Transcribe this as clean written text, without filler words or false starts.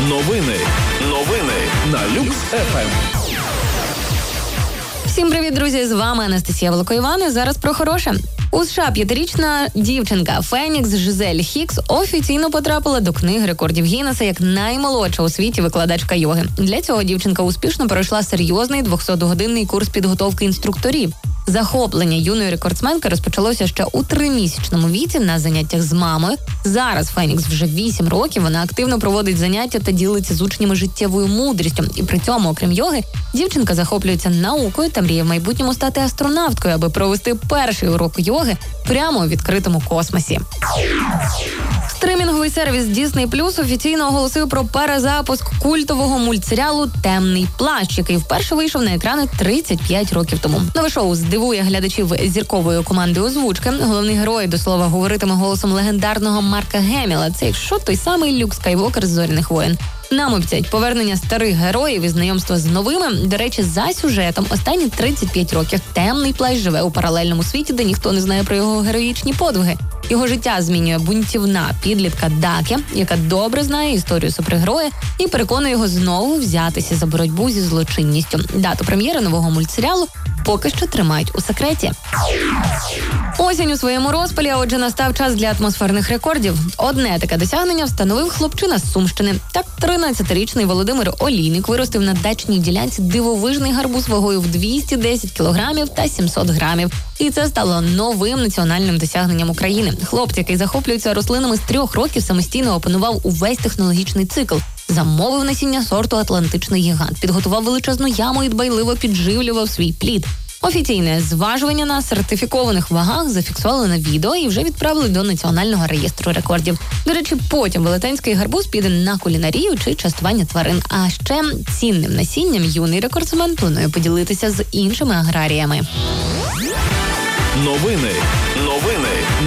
Новини на Люкс ФМ. Всім привіт, друзі! З вами Анастасія Волокоїван. Зараз про хороше. У США 5-річна дівчинка Фенікс Жизель Хікс офіційно потрапила до книги рекордів Гіннеса як наймолодша у світі викладачка йоги. Для цього дівчинка успішно пройшла серйозний 200-годинний курс підготовки інструкторів. Захоплення юної рекордсменки розпочалося ще у 3-місячному віці на заняттях з мамою. Зараз Фенікс вже 8 років, вона активно проводить заняття та ділиться з учнями життєвою мудрістю. І при цьому, окрім йоги, дівчинка захоплюється наукою та мріє в майбутньому стати астронавткою, аби провести перший урок йоги прямо у відкритому космосі. Стримінговий сервіс Disney Plus офіційно оголосив про перезапуск культового мультсеріалу «Темний плащ», який вперше вийшов на екрани 35 років тому. Нове шоу здивує глядачів зірковою командою озвучки. Головний герой, до слова, говоритиме голосом легендарного Марка Геміла. Це якщо той самий Люк Скайуокер з «Зоряних воїн». Нам обіцяють повернення старих героїв і знайомства з новими. До речі, за сюжетом останні 35 років Темний плащ живе у паралельному світі, де ніхто не знає про його героїчні подвиги. Його життя змінює бунтівна підлітка Дакі, яка добре знає історію супергероя і переконує його знову взятися за боротьбу зі злочинністю. Дату прем'єри нового мультсеріалу поки що тримають у секреті. Осінь у своєму розпалі, а отже настав час для атмосферних рекордів. Одне таке досягнення встановив хлопчина з Сумщини. Так, 13-річний Володимир Олійник виростив на дачній ділянці дивовижний гарбуз вагою в 210 кілограмів та 700 грамів. І це стало новим національним досягненням України. Хлопець, який захоплюється рослинами з 3 років, самостійно опанував увесь технологічний цикл. Замовив насіння сорту «Атлантичний гігант», підготував величезну яму і дбайливо підживлював свій плід. Офіційне зважування на сертифікованих вагах зафіксували на відео і вже відправили до Національного реєстру рекордів. До речі, потім велетенський гарбуз піде на кулінарію чи частування тварин. А ще цінним насінням юний рекордсмен планує поділитися з іншими аграріями. Новини